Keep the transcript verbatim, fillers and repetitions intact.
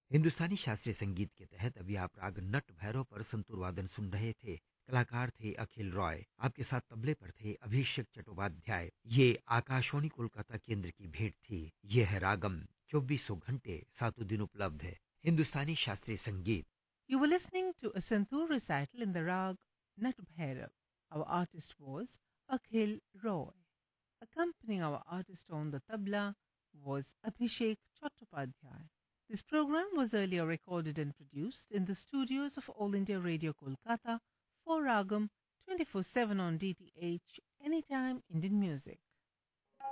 हिंदुस्तानी शास्त्रीय संगीत के तहत अभी आप राग नट भैरव पर संतूर वादन सुन रहे थे। कलाकार थे अखिल रॉय, आपके साथ तबले पर थे अभिषेक चट्टोपाध्याय। ये आकाशवाणी कोलकाता केंद्र की भेंट थी। ये है रागम, चौबीसों घंटे सातों दिन उपलब्ध है। हिंदुस्तानी शास्त्रीय संगीत। You were listening to a Santoor recital in the rag Nat Bhairav. Our artist was Akhil Roy. Accompanying our artist on the tabla was Abhishek Chattopadhyay. This program was earlier recorded and produced in the studios of All India Radio Kolkata for Ragam twenty-four seven on D T H Anytime Indian Music.